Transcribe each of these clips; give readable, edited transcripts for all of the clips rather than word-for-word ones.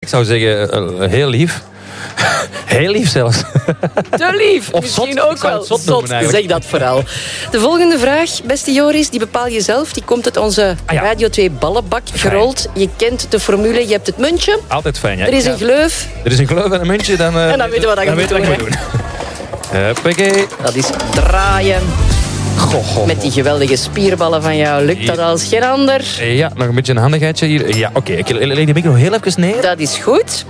zou zeggen, heel lief. Heel lief zelfs. Te lief. Of Misschien zot. ook Ik zou wel het zot noemen, eigenlijk. Zeg dat vooral. De volgende vraag, beste Joris, die bepaal je zelf. Die komt uit onze Radio 2 ballenbak gerold. Je kent de formule, je hebt het muntje. Altijd fijn, ja. Er is een gleuf. Er is een geloof en een muntje, dan... En dan weten we wat je moet doen. Huppakee. Dat is draaien. Goh. Met die geweldige spierballen van jou lukt dat als geen ander. Ja, nog een beetje een handigheidje hier. Ja, oké. Ik leg de micro heel even neer. Dat is goed.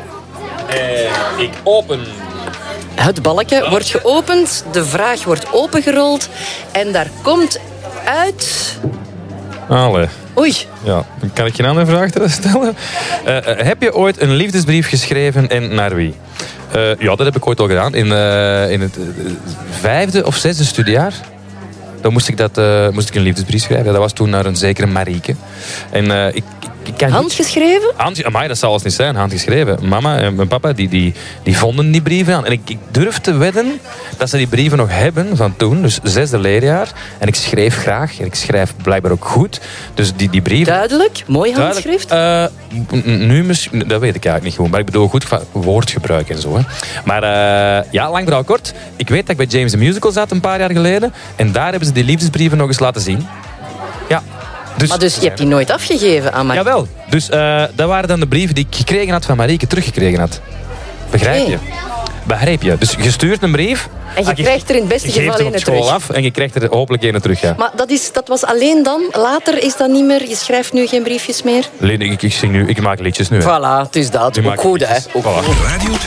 Ik open. Het balkje wordt geopend, de vraag wordt opengerold en daar komt uit... Allee. Oei. Ja, kan ik je een andere vraag stellen? Heb je ooit een liefdesbrief geschreven en naar wie? Ja, dat heb ik ooit al gedaan. In het 5e of 6e studiejaar. Dan moest ik een liefdesbrief schrijven. Dat was toen naar een zekere Marieke. En ik kan handgeschreven? Amai, dat zal het niet zijn, handgeschreven. Mama en mijn papa die vonden die brieven aan. En ik durf te wedden dat ze die brieven nog hebben van toen. Dus 6e leerjaar. En ik schreef graag. En ik schrijf blijkbaar ook goed. Dus die brieven... Duidelijk? Mooi handschrift? Nu misschien... Dat weet ik eigenlijk niet gewoon. Maar ik bedoel goed van woordgebruik en zo. Hè. Maar ja, lang verhaal kort. Ik weet dat ik bij James the Musical zat een paar jaar geleden. En daar hebben ze die liefdesbrieven nog eens laten zien. Ja. Dus je hebt die nooit afgegeven aan Marieke? Jawel. Dus dat waren dan de brieven die ik gekregen had van Marieke, teruggekregen had. Begrijp je? Begrijp je? Dus je stuurt een brief... En je krijgt er in het beste geval een terug. Af en je krijgt er hopelijk een terug, ja. Maar dat was alleen dan? Later is dat niet meer? Je schrijft nu geen briefjes meer? Ik maak liedjes nu. Hè. Voilà, het is dat. Ook goed, hè? Voilà. Radio 2.